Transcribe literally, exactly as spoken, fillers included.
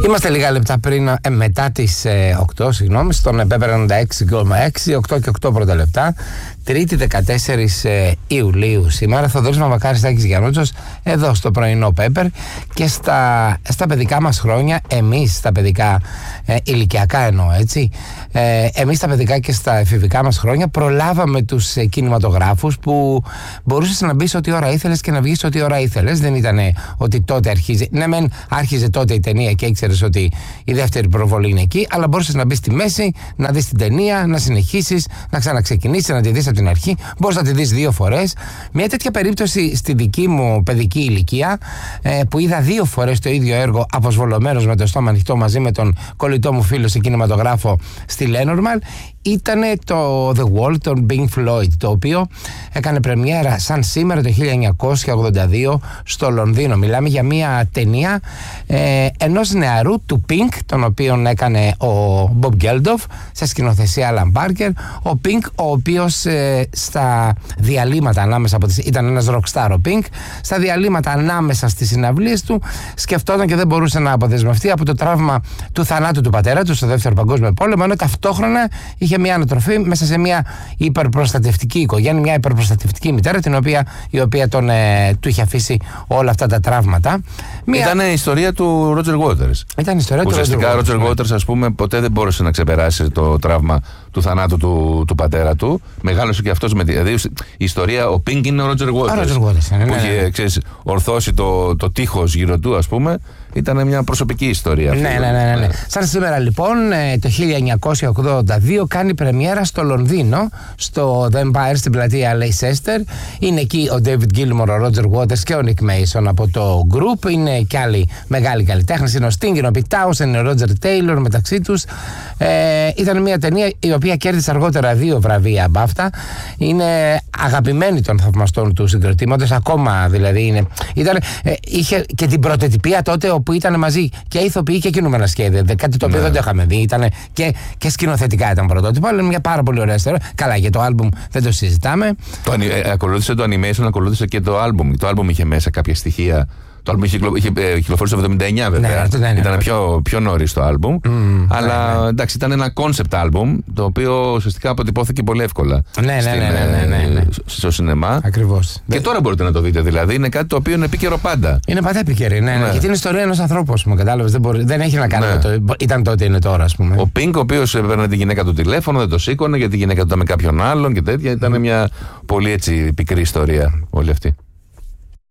Είμαστε λίγα λεπτά πριν, ε, μετά τις ε, οκτώ, συγγνώμη, στον Pepper ενενήντα έξι κόμμα έξι, οκτώ και οκτώ πρώτα λεπτά. Τρίτη δεκατέσσερις ε, Ιουλίου σήμερα. Θοδωρής Μαμακάρης, Τάκης Γιαννούτσος, εδώ στο πρωινό Pepper. Και στα, στα παιδικά μας χρόνια, εμείς στα παιδικά, ε, ηλικιακά εννοώ, έτσι, ε, εμείς στα παιδικά και στα εφηβικά μας χρόνια προλάβαμε τους ε, κινηματογράφους που μπορούσες να μπεις ό,τι ώρα ήθελες και να βγεις ό,τι ώρα ήθελες. Δεν ήταν ότι τότε αρχίζει. Ναι, μεν άρχιζε τότε η ταινία και ήξερες ότι η δεύτερη προβολή είναι εκεί, αλλά μπορούσες να μπεις στη μέση, να δεις την ταινία, να συνεχίσεις, να ξαναξεκινήσεις, να τη δεις από την αρχή. Μπορείς να τη δεις δύο φορές. Μια τέτοια περίπτωση στη δική μου παιδική ηλικία, ε, που είδα δύο φορές το ίδιο έργο αποσβολωμένος με το στόμα ανοιχτό μαζί με τον κολλητό μου φίλο σε κινηματογράφο στη Lenormand, ήταν το The Wall των Pink Floyd, το οποίο έκανε πρεμιέρα σαν σήμερα το χίλια εννιακόσια ογδόντα δύο στο Λονδίνο. Μιλάμε για μια ταινία ε, ενός νεαρού του Pink, τον οποίον έκανε ο Bob Geldof σε σκηνοθεσία Alan Parker. Ο Pink, ο οποίος ε, στα διαλύματα ανάμεσα από τις, ήταν ένας rockstar ο Pink, στα διαλύματα ανάμεσα στις συναυλίες του σκεφτόταν και δεν μπορούσε να αποδεσμευτεί από το τραύμα του θανάτου του πατέρα του στο δεύτερο παγκόσμιο πόλεμο, ενώ ταυτόχρονα είχε μια ανατροφή μέσα σε μια υπερπροστατευτική οικογένεια, μια υπερπροστατευτική μητέρα, την οποία, η οποία τον, ε, του είχε αφήσει όλα αυτά τα τραύματα. Μια... Ήταν η ιστορία του Ρότζερ Waters. Ήταν η ιστορία του Ουσιαστικά ο Ρότζερ Waters, ας πούμε, ποτέ δεν μπόρεσε να ξεπεράσει το τραύμα του θανάτου του, του πατέρα του. Μεγάλωσε και αυτός με. Δηλαδή η ιστορία, ο Pink είναι ο Ρότζερ Waters. Ναι, που ναι, είχε, ναι. ξέρεις, ορθώσει το, το τείχος γύρω του, ας πούμε. Ήταν μια προσωπική ιστορία αυτή. Ναι, ναι, ναι, ναι, ναι. Σαν σήμερα λοιπόν το χίλια εννιακόσια ογδόντα δύο κάνει πρεμιέρα στο Λονδίνο, στο The Empire, στην πλατεία Leicester. Είναι εκεί ο David Gilmour, ο Roger Waters και ο Nick Mason από το group. Είναι και άλλοι μεγάλοι καλλιτέχνες. Είναι ο Sting, είναι ο Pete Townshend, είναι ο Roger Taylor μεταξύ τους. Ε, ήταν μια ταινία η οποία κέρδισε αργότερα δύο βραβεία από αυτά. Είναι αγαπημένη των θαυμαστών του συγκροτήματος. Ακόμα δηλαδή είναι. Ήταν, ε, είχε και την πρωτοτυπία τότε όπου ήταν μαζί και ηθοποιοί και κινούμενα σχέδια. Κάτι το οποίο ναι. δεν το είχαμε δει. Ήτανε και, και σκηνοθετικά ήταν πρωτότυπο. Αλλά είναι μια πάρα πολύ ωραία ιστορία. Καλά, για το άλμπουμ δεν το συζητάμε. Το, ε, ακολούθησε το animation, ακολούθησε και το άλμπουμ. Το άλμπουμ είχε μέσα κάποια στοιχεία. Το άλμπουμ είχε, είχε, είχε κυκλοφορήσει το εβδομήντα εννιά βέβαια. Ναι, ναι, ναι, ήταν ναι. πιο, πιο νωρίς το άλμπουμ. Mm, αλλά ναι, ναι. εντάξει, ήταν ένα concept άλμπουμ το οποίο ουσιαστικά αποτυπώθηκε πολύ εύκολα. Ναι, ναι, στην, ναι, ναι, ναι, ναι, ναι. στο σινεμά. Ακριβώς. Και ναι. τώρα μπορείτε να το δείτε δηλαδή. Είναι κάτι το οποίο είναι επίκαιρο πάντα. Είναι πάντα επίκαιρο. Ναι, ναι. ναι. Και την ιστορία ενός ανθρώπου, μου κατάλαβες. Δεν, μπορεί, δεν έχει να κάνει ναι. με το. Ήταν τότε, είναι τώρα, ας πούμε. Ο Pink, ο οποίος έπαιρνε τη γυναίκα του τηλέφωνο, δεν το σήκωνε γιατί η γυναίκα του ήταν με κάποιον άλλον και τέτοια. Ήταν μια πολύ έτσι πικρή ιστορία όλη αυτή.